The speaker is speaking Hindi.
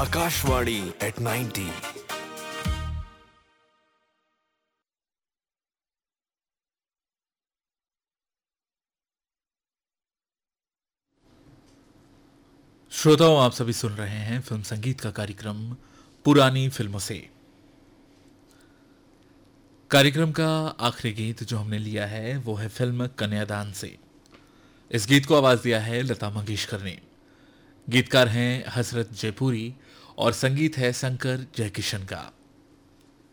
Akashvadi at 90. श्रोताओं, आप सभी सुन रहे हैं फिल्म संगीत का कार्यक्रम पुरानी फिल्मों से। कार्यक्रम का आखिरी गीत जो हमने लिया है वो है फिल्म कन्यादान से। इस गीत को आवाज दिया है लता मंगेशकर ने। गीतकार हैं हसरत जयपुरी और संगीत है शंकर जयकिशन का।